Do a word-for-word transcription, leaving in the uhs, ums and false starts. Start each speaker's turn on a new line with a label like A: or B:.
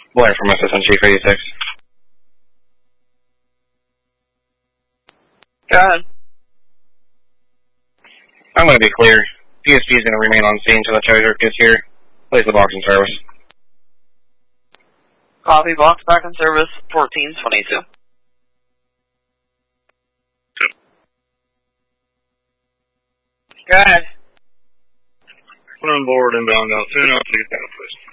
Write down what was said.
A: Blair from Assistant Chief eighty-six.
B: Go ahead.
A: I'm going to be clear. P S P is going to remain on scene until the tow truck gets here. Place the box in service.
B: Copy, box back in service, fourteen twenty-two.
C: Go ahead.
D: Put on board inbound now. Two now, please, down, please.